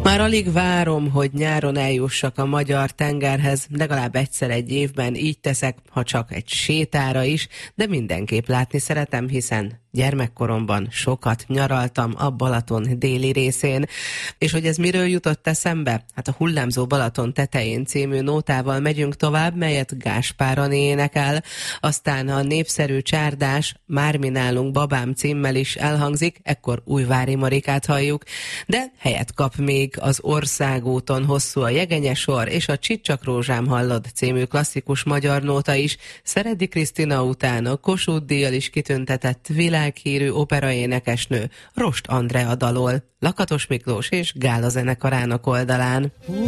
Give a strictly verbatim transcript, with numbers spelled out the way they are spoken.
Már alig várom, hogy nyáron eljussak a magyar tengerhez, legalább egyszer egy évben így teszek, ha csak egy sétára is, de mindenképp látni szeretem, hiszen gyermekkoromban sokat nyaraltam a Balaton déli részén. És hogy ez miről jutott eszembe? Hát a Hullámzó Balaton tetején című nótával megyünk tovább, melyet Gáspár Ani énekel, aztán a népszerű csárdás Már mi nálunk babám címmel is elhangzik, ekkor Újvári Marikát halljuk, de helyet kap még az Országúton hosszú a jegenyesor és a Csicsak rózsám hallod című klasszikus magyar nóta is, Szeredi Krisztina után a Kossuth-díjjal is kitüntetett világhírű operaénekesnő Rost Andrea dalol, Lakatos Miklós és Gála zenekarának oldalán.